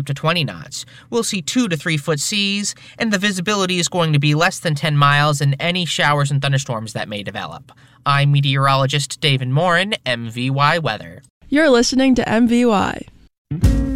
to 20 knots. We'll see 2 to 3 foot seas, and the visibility is going to be less than 10 miles in any showers and thunderstorms that may develop. I'm meteorologist David Morin, MVY Weather. You're listening to MVY.